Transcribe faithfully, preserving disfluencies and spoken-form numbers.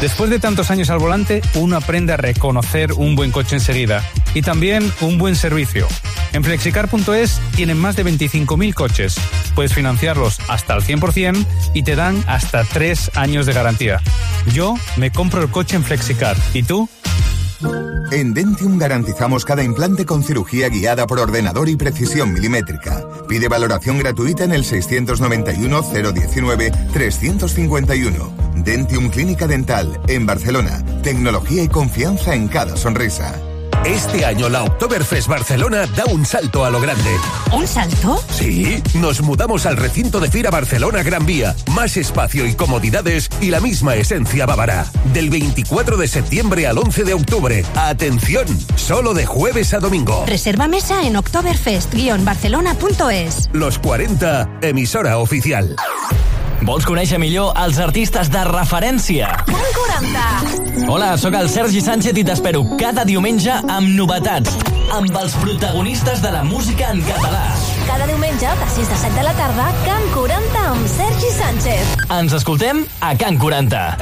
Después de tantos años al volante, uno aprende a reconocer un buen coche enseguida y también un buen servicio. En flexicar punto es tienen más de veinticinco mil coches. Puedes financiarlos hasta el cien por ciento y te dan hasta tres años de garantía. Yo me compro el coche en Flexicar. ¿Y tú? En Dentium garantizamos cada implante con cirugía guiada por ordenador y precisión milimétrica. Pide valoración gratuita en el seiscientos noventa y uno, cero diecinueve, trescientos cincuenta y uno. Dentium Clínica Dental, en Barcelona. Tecnología y confianza en cada sonrisa. Este año la Oktoberfest Barcelona da un salto a lo grande. ¿Un salto? Sí, nos mudamos al recinto de Fira Barcelona Gran Vía. Más espacio y comodidades y la misma esencia bávara. Del veinticuatro de septiembre al once de octubre. Atención, solo de jueves a domingo. Reserva mesa en oktoberfest guion barcelona punto es. Los cuarenta, emisora oficial. Vols conèixer millor els artistes de referència? Can quaranta. Hola, sóc el Sergi Sánchez i t'espero cada diumenge amb novetats, amb els protagonistes de la música en català. Cada diumenge, de sis a set de la tarda, Can quaranta amb Sergi Sánchez. Ens escoltem a Can quaranta.